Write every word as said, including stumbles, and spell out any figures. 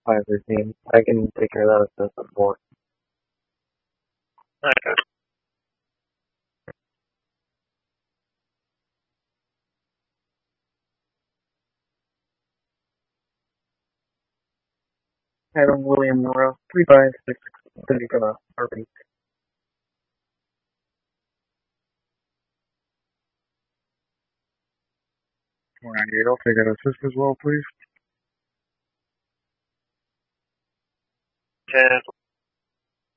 five fifteen. I can take care of that at four. Okay. Adam William Morrow, three five six thirty for the R P. four ninety-eight, I'll take an assist as well, please. ten